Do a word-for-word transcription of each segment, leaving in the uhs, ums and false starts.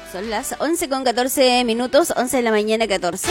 Son las once con catorce minutos, once de la mañana catorce.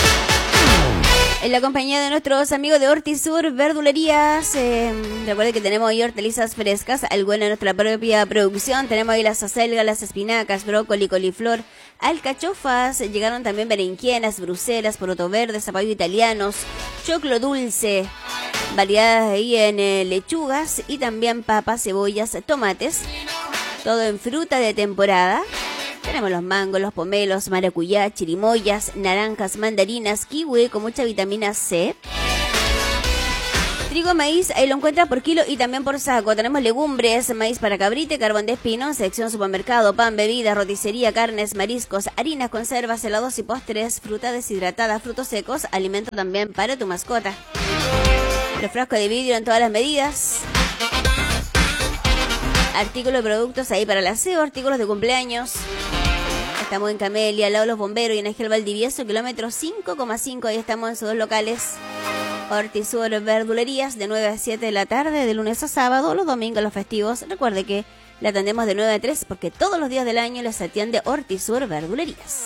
En la compañía de nuestros amigos de Hortisur Verdulerías. Eh, recuerden que tenemos ahí hortalizas frescas, algo en nuestra propia producción. Tenemos ahí las acelgas, las espinacas, brócoli, coliflor, alcachofas. Llegaron también berenjenas, bruselas, poroto verde, zapallo italianos, choclo dulce. Variedades ahí en eh, lechugas y también papas, cebollas, tomates. Todo en fruta de temporada. Tenemos los mangos, los pomelos, maracuyá, chirimoyas, naranjas, mandarinas, kiwi con mucha vitamina C. Trigo, maíz, ahí lo encuentra por kilo y también por saco. Tenemos legumbres, maíz para cabrite, carbón de espino, sección supermercado, pan, bebidas, roticería, carnes, mariscos, harinas, conservas, helados y postres, fruta deshidratada, frutos secos, alimento también para tu mascota. Los frascos de vidrio en todas las medidas. Artículos y productos ahí para el aseo, artículos de cumpleaños. Estamos en Camelia, al lado de los bomberos y en Ángel Valdivieso, kilómetro cinco coma cinco. Ahí estamos en sus dos locales. Hortisur Verdulerías, de nueve a siete de la tarde, de lunes a sábado, los domingos, los festivos. Recuerde que la atendemos de nueve a tres porque todos los días del año les atiende Hortisur Verdulerías.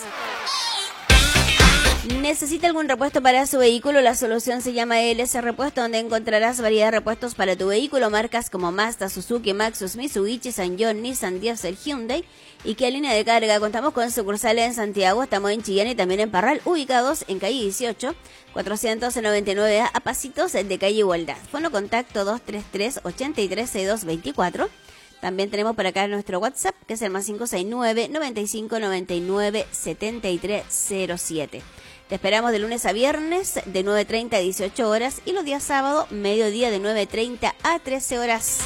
¿Necesita algún repuesto para su vehículo? La solución se llama L S Repuesto, donde encontrarás variedad de repuestos para tu vehículo, marcas como Mazda, Suzuki, Maxus, Mitsubishi, Sanyong, Nissan, Diesel, Hyundai y Kia Línea de Carga. Contamos con sucursales en Santiago, estamos en Chillán y también en Parral, ubicados en calle dieciocho, cuatrocientos noventa y nueve A, a pasitos de calle Igualdad. Fono contacto dos tres tres, ocho tres, seis dos dos cuatro. También tenemos por acá nuestro WhatsApp, que es el más cinco seis nueve, noventa y cinco, noventa y nueve, setenta y tres cero siete. Te esperamos de lunes a viernes de nueve treinta a dieciocho horas y los días sábado, mediodía de nueve treinta a trece horas.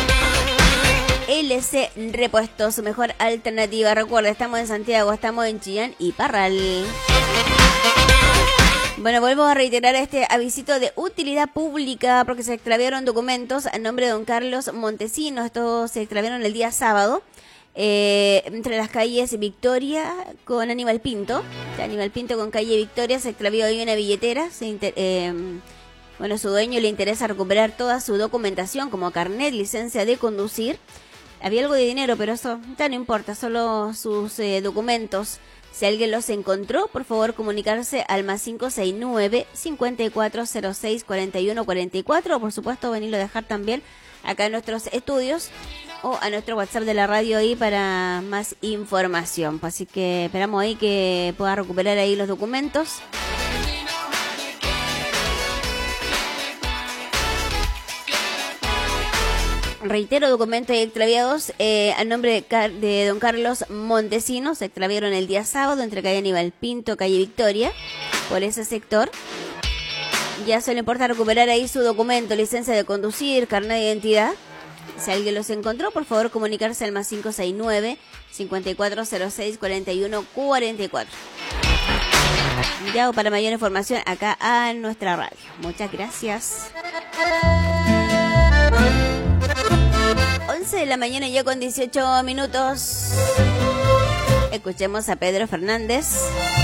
L C Repuestos, su mejor alternativa. Recuerda, estamos en Santiago, estamos en Chillán y Parral. Bueno, vuelvo a reiterar este avisito de utilidad pública porque se extraviaron documentos a nombre de don Carlos Montesinos. Estos se extraviaron el día sábado. Eh, entre las calles Victoria con Aníbal Pinto. Aníbal Pinto con calle Victoria se extravió ahí una billetera. Se inter, eh, bueno, su dueño le interesa recuperar toda su documentación como carnet, licencia de conducir. Había algo de dinero, pero eso ya no importa, solo sus eh, documentos. Si alguien los encontró, por favor comunicarse al más cinco seis nueve, cincuenta y cuatro cero seis, cuarenta y uno cuarenta y cuatro. O por supuesto venirlo a dejar también acá en nuestros estudios o a nuestro WhatsApp de la radio ahí para más información. Así que esperamos ahí que pueda recuperar ahí los documentos. Reitero, documentos extraviados eh, al nombre de, Car- de don Carlos Montesinos. Se extraviaron el día sábado entre calle Aníbal Pinto, calle Victoria, por ese sector. Ya solo importa recuperar ahí su documento, licencia de conducir, carnet de identidad. Si alguien los encontró, por favor comunicarse al más cinco seis nueve, cincuenta y cuatro cero seis, cuarenta y uno cuarenta y cuatro. Ya o para mayor información acá a nuestra radio. Muchas gracias. once de la mañana ya con dieciocho minutos. Escuchemos a Pedro Fernández.